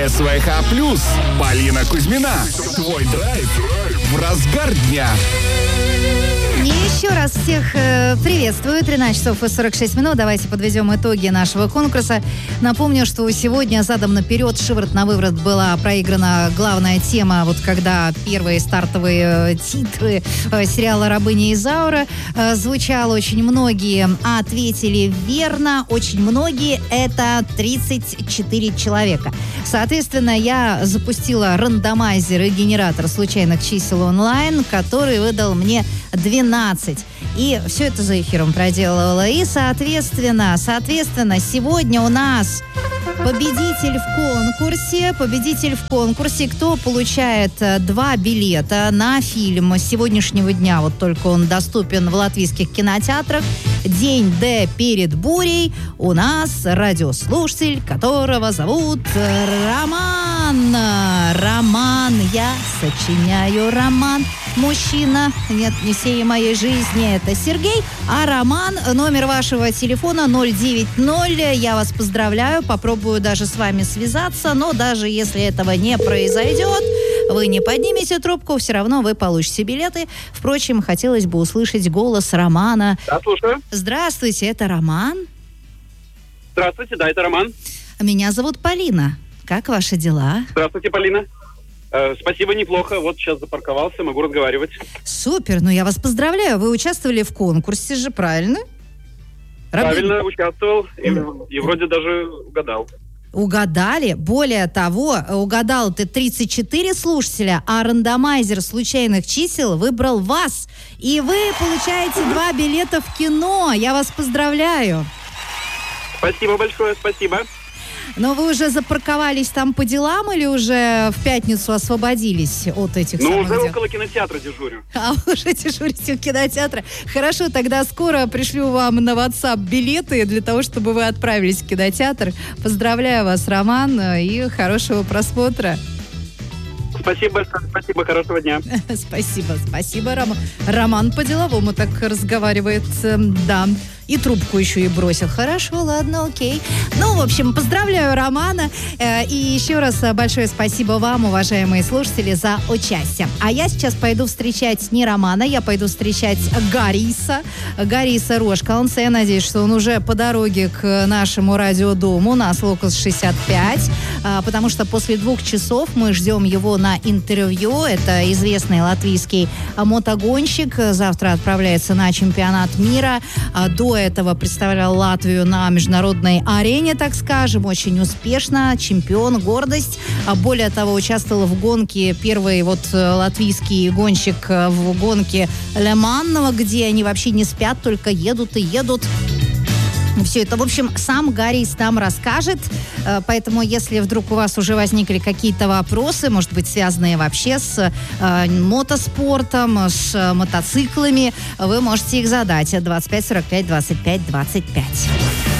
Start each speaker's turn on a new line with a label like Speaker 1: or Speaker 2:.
Speaker 1: СВХ+, Полина Кузьмина. Твой драйв в разгар дня.
Speaker 2: Еще раз всех приветствую. 13 часов и 46 минут. Давайте подведем итоги нашего конкурса. Напомню, что сегодня задом наперед, шиворот на выворот была проиграна главная тема, вот когда первые стартовые титры сериала «Рабыня Изаура» звучал. Очень многие ответили верно. Очень многие. Это 34 человека. Соответственно, я запустила рандомайзер и генератор случайных чисел онлайн, который выдал мне 12. И все это за эфиром проделывала. И, соответственно, сегодня у нас победитель в конкурсе. Кто получает 2 билета на фильм с сегодняшнего дня, вот только он доступен в латвийских кинотеатрах, «День Д перед бурей», у нас радиослушатель, которого зовут Роман. Роман, я сочиняю роман. Мужчина, нет, не всей моей жизни, это Сергей. А Роман, номер вашего телефона 090. Я вас поздравляю, попробую даже с вами связаться, но даже если этого не произойдет, вы не поднимете трубку, все равно вы получите билеты. Впрочем, хотелось бы услышать голос Романа.
Speaker 3: Да, слушаю.
Speaker 2: Здравствуйте, это Роман?
Speaker 3: Здравствуйте, да, это Роман.
Speaker 2: Меня зовут Полина. Как ваши дела?
Speaker 3: Здравствуйте, Полина. Спасибо, неплохо. Вот сейчас запарковался, могу разговаривать.
Speaker 2: Супер, ну я вас поздравляю. Вы участвовали в конкурсе же, правильно?
Speaker 3: Правильно участвовал и вроде даже угадал.
Speaker 2: Угадали. Более того, угадал ты 34 слушателя, а рандомайзер случайных чисел выбрал вас. И вы получаете 2 билета в кино. Я вас поздравляю.
Speaker 3: Спасибо большое, спасибо.
Speaker 2: Но вы уже запарковались там по делам или уже в пятницу освободились от этих самых
Speaker 3: уже
Speaker 2: дел?
Speaker 3: около кинотеатра дежурю.
Speaker 2: А вы уже дежурите у кинотеатра. Хорошо, тогда скоро пришлю вам на WhatsApp билеты для того, чтобы вы отправились в кинотеатр. Поздравляю вас, Роман, и хорошего просмотра.
Speaker 3: Спасибо большое, спасибо, хорошего дня.
Speaker 2: Спасибо, Роман. Роман по-деловому так разговаривает, да. И трубку еще и бросил. Хорошо, ладно, окей. Ну, в общем, поздравляю Романа. И еще раз большое спасибо вам, уважаемые слушатели, за участие. А я сейчас пойду встречать не Романа, я пойду встречать Гариса Рошкалнса. Я надеюсь, что он уже по дороге к нашему радиодому на Локос 65. Потому что после 2 часов мы ждем его на интервью. Это известный латвийский мотогонщик. Завтра отправляется на чемпионат мира. До этого представлял Латвию на международной арене, так скажем, очень успешно, чемпион, гордость. Более того, участвовал в гонке, первый латвийский гонщик в гонке Ле Ман, где они вообще не спят, только едут и едут. Все это, в общем, сам Гарис там расскажет. Поэтому, если вдруг у вас уже возникли какие-то вопросы, может быть, связанные вообще с мотоспортом, с мотоциклами, вы можете их задать. 25 45 25 25.